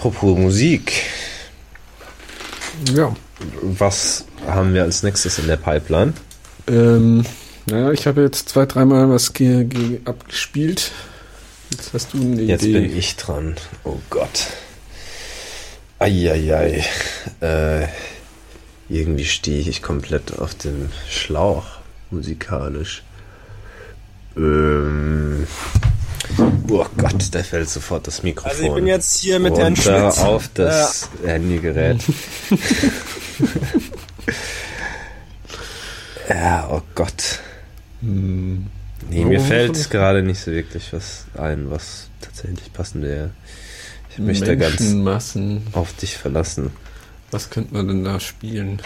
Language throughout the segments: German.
Apropos Musik. Ja. Was haben wir als nächstes in der Pipeline? Naja, ich habe jetzt 2-3 Mal was abgespielt. Jetzt hast du eine Idee. Jetzt bin ich dran. Oh Gott. Eieiei. Irgendwie stehe ich komplett auf dem Schlauch musikalisch. Oh Gott, da fällt sofort das Mikrofon. Also ich bin jetzt hier mit Herrn Schmitz. Auf das Handygerät. Ja, oh Gott. Nee, mir fällt gerade nicht so wirklich was ein, was tatsächlich passend wäre. Ich habe mich da ganz auf dich verlassen. Was könnte man denn da spielen?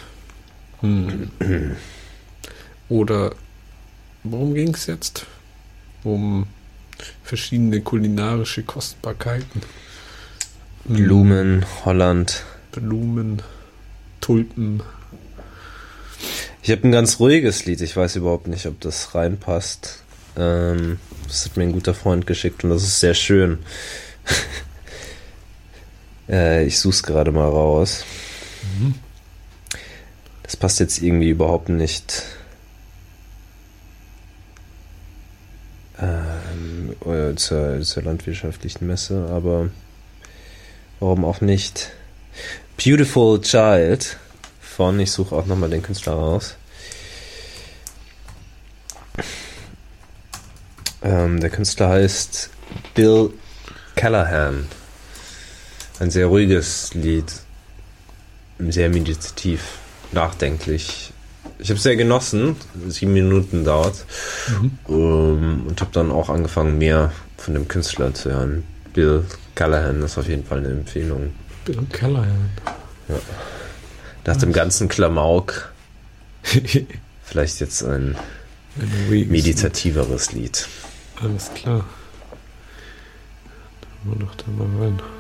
Oder worum ging es jetzt? Um verschiedene kulinarische Kostbarkeiten. Blumen, Holland. Blumen, Tulpen. Ich habe ein ganz ruhiges Lied. Ich weiß überhaupt nicht, ob das reinpasst. Das hat mir ein guter Freund geschickt und das ist sehr schön. Ich suche es gerade mal raus. Das passt jetzt irgendwie überhaupt nicht zur landwirtschaftlichen Messe, aber warum auch nicht? Beautiful Child von, ich suche auch nochmal den Künstler raus. Der Künstler heißt Bill Callahan. Ein sehr ruhiges Lied, sehr meditativ, nachdenklich. Ich habe es sehr genossen, 7 Minuten dauert und habe dann auch angefangen, mehr von dem Künstler zu hören. Bill Callahan ist auf jeden Fall eine Empfehlung. Bill Callahan. Ja. Nach dem ganzen Klamauk vielleicht jetzt ein meditativeres Lied. Alles klar. Dann wir doch da mal rein.